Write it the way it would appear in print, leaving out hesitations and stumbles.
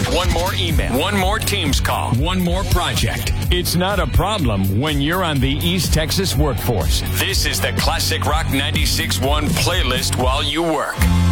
one more email, one more Teams call, one more project. It's not a problem when you're on the East Texas workforce. This is the Classic Rock 96.1 playlist while you work.